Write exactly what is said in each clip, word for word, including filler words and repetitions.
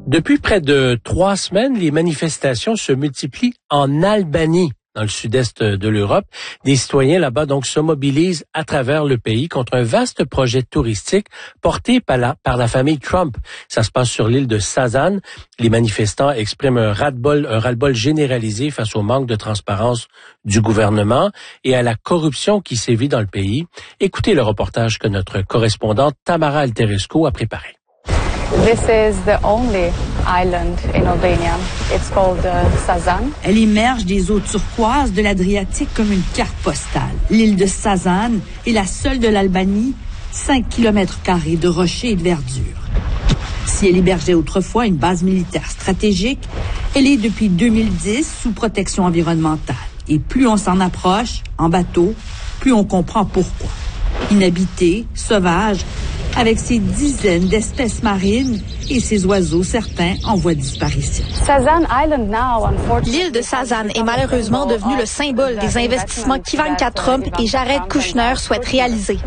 Depuis près de trois semaines, les manifestations se multiplient en Albanie, dans le sud-est de l'Europe. Des citoyens là-bas donc se mobilisent à travers le pays contre un vaste projet touristique porté par la, par la famille Trump. Ça se passe sur l'île de Sazan. Les manifestants expriment un ras-le-bol, un ras-le-bol généralisé face au manque de transparence du gouvernement et à la corruption qui sévit dans le pays. Écoutez le reportage que notre correspondante Tamara Alterescu a préparé. This is the only island in Albania. It's called uh, Sazan. Elle émerge des eaux turquoises de l'Adriatique comme une carte postale. L'île de Sazan est la seule de l'Albanie, cinq kilomètres carrés de rochers et de verdure. Si elle hébergeait autrefois une base militaire stratégique, elle est depuis deux mille dix sous protection environnementale. Et plus on s'en approche, en bateau, plus on comprend pourquoi. Inhabitée, sauvage, avec ses dizaines d'espèces marines et ses oiseaux, certains en voie de disparition. L'île de Sazan est malheureusement devenue le symbole des investissements qu'Ivanka Trump et Jared Kushner souhaitent réaliser.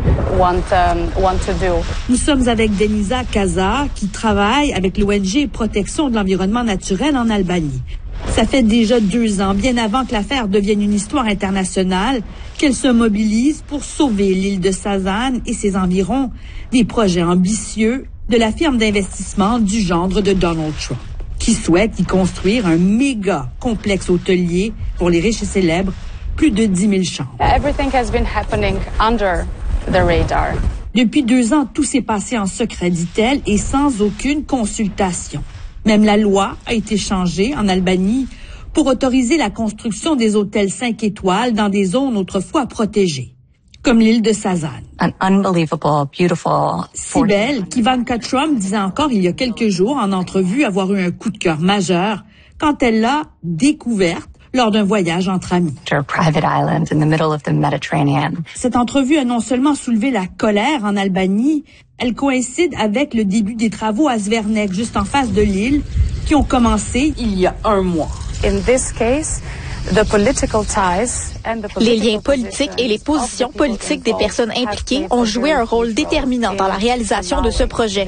Nous sommes avec Denisa Kaza, qui travaille avec l'O N G Protection de l'environnement naturel en Albanie. Ça fait déjà deux ans, bien avant que l'affaire devienne une histoire internationale, qu'elle se mobilise pour sauver l'île de Sazan et ses environs des projets ambitieux de la firme d'investissement du gendre de Donald Trump, qui souhaite y construire un méga complexe hôtelier pour les riches et célèbres, plus de dix mille chambres. Everything has been happening under the radar. Depuis deux ans, tout s'est passé en secret, dit-elle, et sans aucune consultation. Même la loi a été changée en Albanie pour autoriser la construction des hôtels cinq étoiles dans des zones autrefois protégées, comme l'île de Sazan. An unbelievable, beautiful... Si belle qu'Ivanka Trump disait encore il y a quelques jours en entrevue avoir eu un coup de cœur majeur quand elle l'a découverte lors d'un voyage entre amis. Private island in the middle of the Mediterranean. Cette entrevue a non seulement soulevé la colère en Albanie, elle coïncide avec le début des travaux à Zvernek, juste en face de l'île, qui ont commencé il y a un mois. In this case, the political ties and the political Les liens politiques et les positions politiques des personnes impliquées ont joué un rôle déterminant dans la réalisation de ce projet.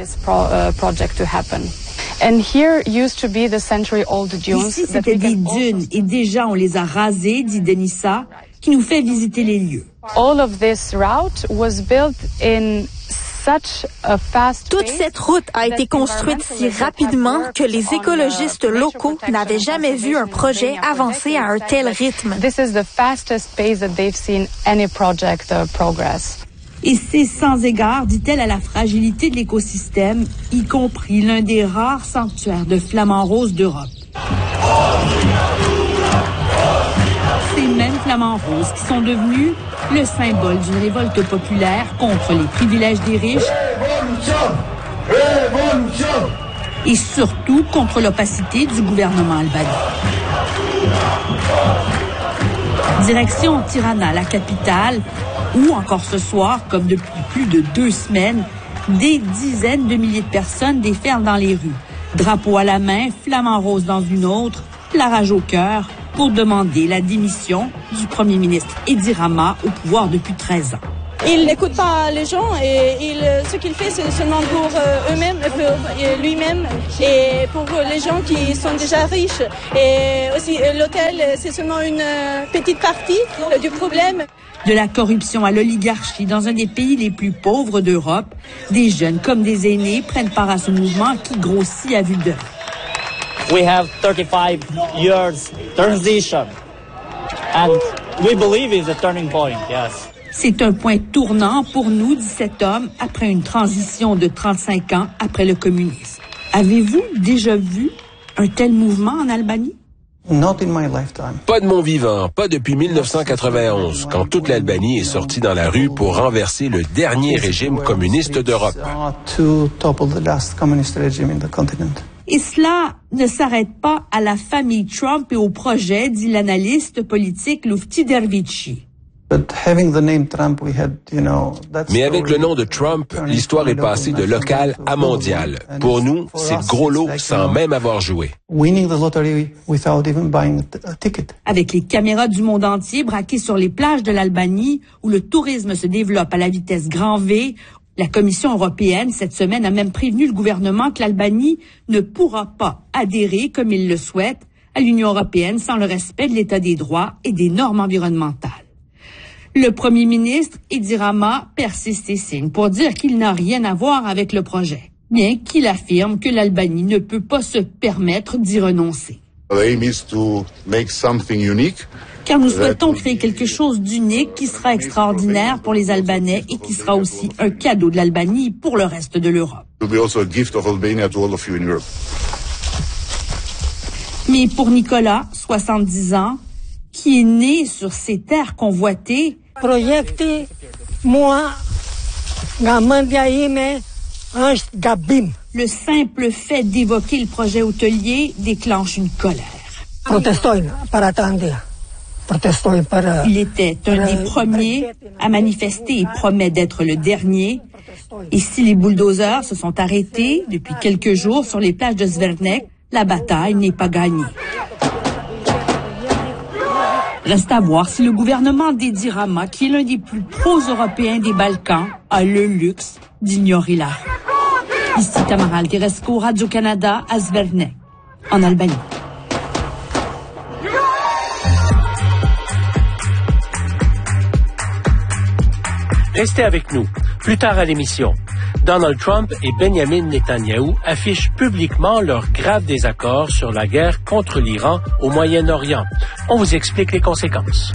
Ici, c'était des dunes et déjà on les a rasées, dit Denisa, qui nous fait visiter les lieux. All of this route was built in such a fast Toute cette route a été construite si rapidement que les écologistes locaux n'avaient jamais vu un projet avancer à un tel rythme. This is the fastest pace that they've seen any project uh, progress. Et c'est sans égard, dit-elle, à la fragilité de l'écosystème, y compris l'un des rares sanctuaires de flamants roses d'Europe. Ces mêmes flamants roses qui sont devenus le symbole d'une révolte populaire contre les privilèges des riches et surtout contre l'opacité du gouvernement albanais. Direction Tirana, la capitale, où encore ce soir, comme depuis plus de deux semaines, des dizaines de milliers de personnes déferlent dans les rues. Drapeau à la main, flamant rose dans une autre, la rage au cœur, pour demander la démission du premier ministre Edi Rama au pouvoir depuis treize ans. Il n'écoute pas les gens et il, ce qu'il fait, c'est seulement pour eux-mêmes, pour lui-même et pour les gens qui sont déjà riches. Et aussi, l'hôtel, c'est seulement une petite partie du problème. De la corruption à l'oligarchie dans un des pays les plus pauvres d'Europe, des jeunes comme des aînés prennent part à ce mouvement qui grossit à vue d'œil. We have thirty-five years transition, and we believe it's a turning point, yes. C'est un point tournant pour nous, dit cet homme, après une transition de trente-cinq ans après le communisme. Avez-vous déjà vu un tel mouvement en Albanie? Not in my lifetime. Pas de mon vivant, pas depuis mille neuf cent quatre-vingt-onze, quand toute l'Albanie est sortie dans la rue pour renverser le dernier régime communiste d'Europe. Et cela ne s'arrête pas à la famille Trump et au projet, dit l'analyste politique Lufti Dervici. Mais avec le nom de Trump, l'histoire est passée de local à mondial. Pour nous, c'est de gros lot sans même avoir joué. Avec les caméras du monde entier braquées sur les plages de l'Albanie, où le tourisme se développe à la vitesse grand V, La Commission européenne, cette semaine, a même prévenu le gouvernement que l'Albanie ne pourra pas adhérer, comme il le souhaite, à l'Union européenne sans le respect de l'état des droits et des normes environnementales. Le premier ministre, Edi Rama, persiste et signe pour dire qu'il n'a rien à voir avec le projet, bien qu'il affirme que l'Albanie ne peut pas se permettre d'y renoncer. Car nous souhaitons créer quelque chose d'unique qui sera extraordinaire pour les Albanais et qui sera aussi un cadeau de l'Albanie pour le reste de l'Europe. Mais pour Nicolas, soixante-dix ans, qui est né sur ces terres convoitées, le simple fait d'évoquer le projet hôtelier déclenche une colère. Il était un des premiers à manifester et promet d'être le dernier. Et si les bulldozers se sont arrêtés depuis quelques jours sur les plages de Zvernek, la bataille n'est pas gagnée. Reste à voir si le gouvernement d'Edi Rama, qui est l'un des plus pro-européens des Balkans, a le luxe d'ignorer la rue. Ici Tamara Alteresco, Radio-Canada, à Zvernek, en Albanie. Restez avec nous. Plus tard à l'émission, Donald Trump et Benjamin Netanyahou affichent publiquement leur grave désaccord sur la guerre contre l'Iran au Moyen-Orient. On vous explique les conséquences.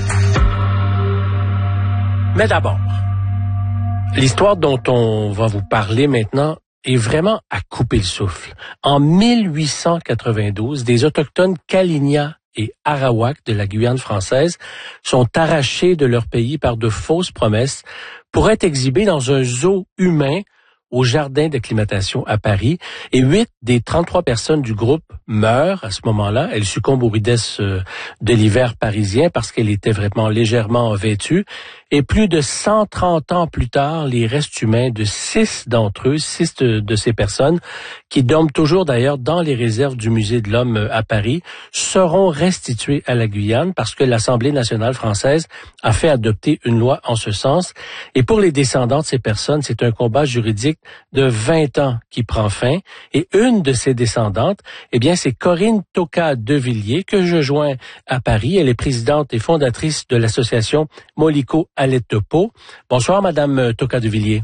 Mais d'abord, l'histoire dont on va vous parler maintenant est vraiment à couper le souffle. En mille huit cent quatre-vingt-douze, des Autochtones Kali'na et Arawak de la Guyane française sont arrachés de leur pays par de fausses promesses pour être exhibés dans un zoo humain au jardin d'acclimatation à Paris. Et huit des trente-trois personnes du groupe meurent à ce moment-là. Elles succombent aux rudesses de l'hiver parisien parce qu'elles étaient vraiment légèrement vêtues. Et plus de cent trente ans plus tard, les restes humains de six d'entre eux, six de, de ces personnes, qui dorment toujours d'ailleurs dans les réserves du Musée de l'Homme à Paris, seront restitués à la Guyane parce que l'Assemblée nationale française a fait adopter une loi en ce sens. Et pour les descendants de ces personnes, c'est un combat juridique de vingt ans qui prend fin. Et une de ces descendantes, eh bien, c'est Corinne Toka-Devilliers, que je joins à Paris. Elle est présidente et fondatrice de l'association Moliko Aletepo. Bonsoir, Madame Toka-Devilliers.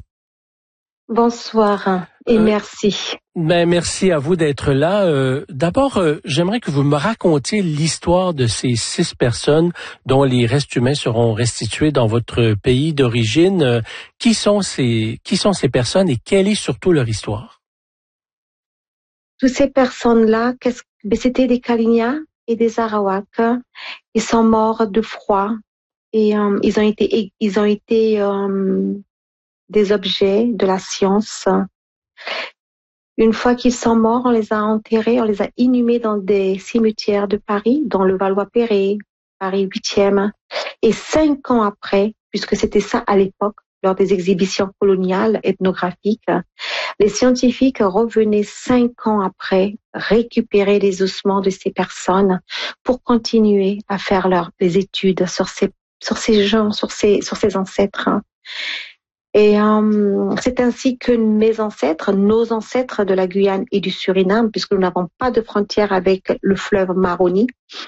Bonsoir et euh, merci. Ben, merci à vous d'être là. Euh, d'abord, euh, j'aimerais que vous me racontiez l'histoire de ces six personnes dont les restes humains seront restitués dans votre pays d'origine. Euh, qui sont ces, qui sont ces personnes et quelle est surtout leur histoire? Toutes ces personnes-là, qu'est-ce, c'était des Kali'na et des Arawak. Ils sont morts de froid et euh, ils ont été, ils ont été euh, des objets de la science. Une fois qu'ils sont morts, on les a enterrés, on les a inhumés dans des cimetières de Paris, dans le Valois-Perret, Paris huitième. Et cinq ans après, puisque c'était ça à l'époque, lors des exhibitions coloniales ethnographiques, les scientifiques revenaient cinq ans après récupérer les ossements de ces personnes pour continuer à faire leurs les études sur ces sur ces gens, sur ces sur ces ancêtres. Et euh, c'est ainsi que mes ancêtres, nos ancêtres de la Guyane et du Suriname, puisque nous n'avons pas de frontière avec le fleuve Maroni,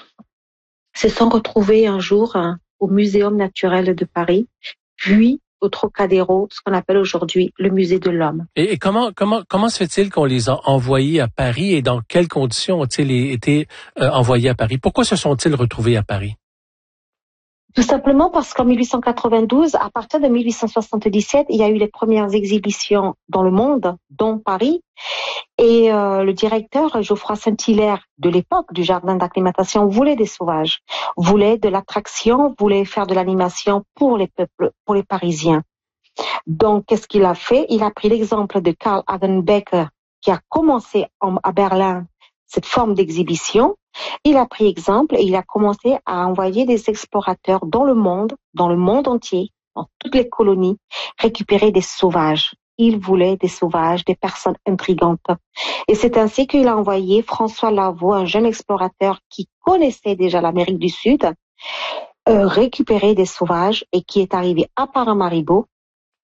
se sont retrouvés un jour hein, au Muséum naturel de Paris, puis au Trocadéro, ce qu'on appelle aujourd'hui le Musée de l'Homme. Et, et comment comment comment se fait-il qu'on les a envoyés à Paris et dans quelles conditions ont-ils été euh, envoyés à Paris? Pourquoi se sont-ils retrouvés à Paris? Tout simplement parce qu'en mille huit cent quatre-vingt-douze, à partir de mille huit cent soixante-dix-sept, il y a eu les premières exhibitions dans le monde, dont Paris. Et euh, le directeur, Geoffroy Saint-Hilaire, de l'époque du jardin d'acclimatation, voulait des sauvages, voulait de l'attraction, voulait faire de l'animation pour les peuples, pour les Parisiens. Donc, qu'est-ce qu'il a fait? Il a pris l'exemple de Karl Hagenbeck, qui a commencé en, à Berlin cette forme d'exhibition. Il a pris exemple et il a commencé à envoyer des explorateurs dans le monde, dans le monde entier, dans toutes les colonies, récupérer des sauvages. Il voulait des sauvages, des personnes intrigantes. Et c'est ainsi qu'il a envoyé François Lavaux, un jeune explorateur qui connaissait déjà l'Amérique du Sud, euh, récupérer des sauvages et qui est arrivé à Paramaribo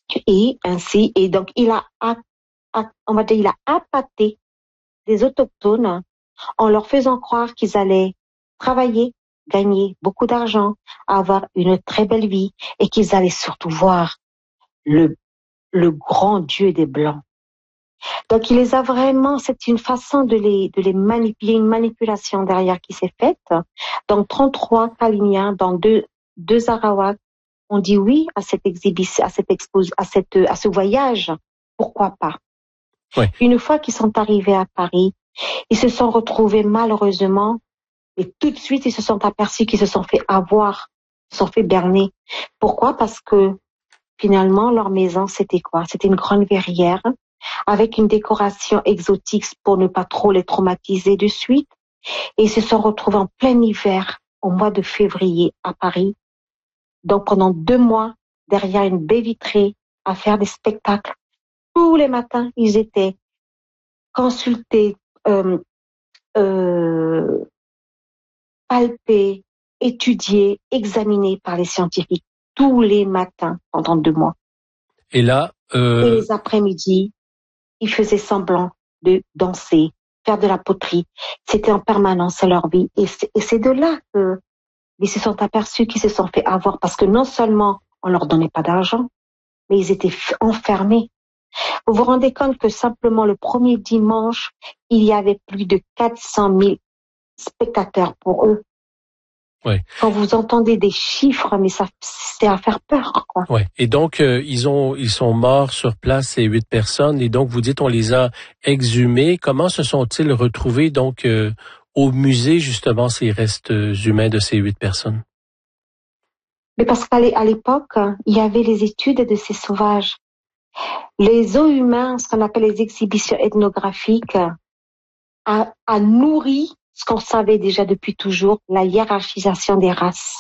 Et ainsi, et donc il a, on va dire, il a appâté des autochtones en leur faisant croire qu'ils allaient travailler, gagner beaucoup d'argent, avoir une très belle vie et qu'ils allaient surtout voir le, le grand Dieu des Blancs. Donc il les a vraiment, c'est une façon de les, de les manipuler, une manipulation derrière qui s'est faite. Donc trente-trois Kaliniens, dans deux, deux Arawaks, ont dit oui à cette exhibition, à cette expos, à cette, à ce voyage. Pourquoi pas? Ouais. Une fois qu'ils sont arrivés à Paris, ils se sont retrouvés malheureusement, et tout de suite ils se sont aperçus qu'ils se sont fait avoir, ils se sont fait berner. Pourquoi? Parce que finalement leur maison c'était quoi? C'était une grande verrière avec une décoration exotique pour ne pas trop les traumatiser de suite. Et ils se sont retrouvés en plein hiver, au mois de février à Paris. Donc pendant deux mois, derrière une baie vitrée, à faire des spectacles. Tous les matins, ils étaient consultés, euh, euh, palpés, étudiés, examinés par les scientifiques. Tous les matins, pendant deux mois. Et là... Euh... Et les après-midi, ils faisaient semblant de danser, faire de la poterie. C'était en permanence leur vie. Et c'est, et c'est de là que ils se sont aperçus qu'ils se sont fait avoir parce que non seulement on leur donnait pas d'argent, mais ils étaient enfermés. Vous vous rendez compte que simplement le premier dimanche, il y avait plus de quatre cent mille spectateurs pour eux. Ouais. Quand vous entendez des chiffres, mais ça, c'est à faire peur, quoi. Ouais. Et donc, euh, ils ont, ils sont morts sur place, ces huit personnes. Et donc, vous dites, on les a exhumés. Comment se sont-ils retrouvés, donc, euh, au musée, justement, ces restes humains de ces huit personnes? Mais parce qu'à l'époque, il y avait les études de ces sauvages. Les os humains, ce qu'on appelle les exhibitions ethnographiques, a, a nourri ce qu'on savait déjà depuis toujours, la hiérarchisation des races.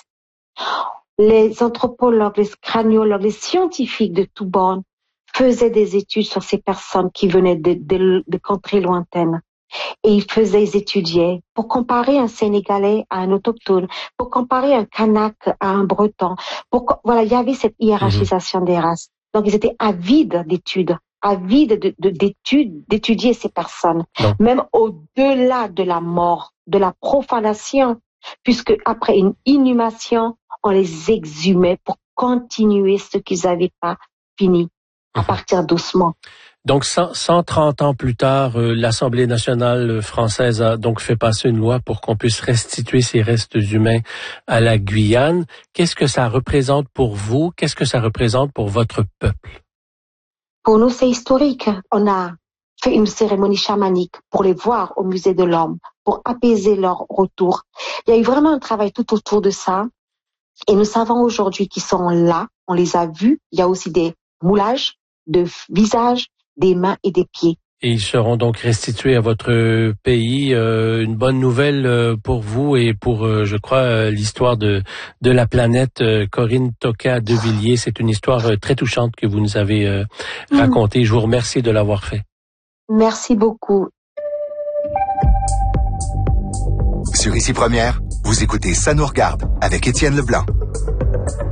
Les anthropologues, les craniologues, les scientifiques de tout bord faisaient des études sur ces personnes qui venaient de, de, de contrées lointaines. Et ils faisaient, ils étudiaient pour comparer un Sénégalais à un autochtone, pour comparer un Kanak à un Breton. Pour, voilà, il y avait cette hiérarchisation mmh. des races. Donc, ils étaient avides d'études, avides de, de, d'études, d'étudier ces personnes, non. Même au-delà de la mort, de la profanation, puisque après une inhumation, on les exhumait pour continuer ce qu'ils n'avaient pas fini, à partir d'ossements. Donc, cent trente ans plus tard, euh, l'Assemblée nationale française a donc fait passer une loi pour qu'on puisse restituer ces restes humains à la Guyane. Qu'est-ce que ça représente pour vous? Qu'est-ce que ça représente pour votre peuple? Pour nous, c'est historique. On a fait une cérémonie chamanique pour les voir au Musée de l'Homme, pour apaiser leur retour. Il y a eu vraiment un travail tout autour de ça. Et nous savons aujourd'hui qu'ils sont là. On les a vus. Il y a aussi des moulages de visages, des mains et des pieds. Et ils seront donc restitués à votre pays. Euh, une bonne nouvelle pour vous et pour, euh, je crois, euh, l'histoire de de la planète. Euh, Corinne Toka-Devilliers, c'est une histoire euh, très touchante que vous nous avez euh, mmh. racontée. Je vous remercie de l'avoir fait. Merci beaucoup. Sur Ici Première, vous écoutez Ça nous regarde avec Étienne Leblanc.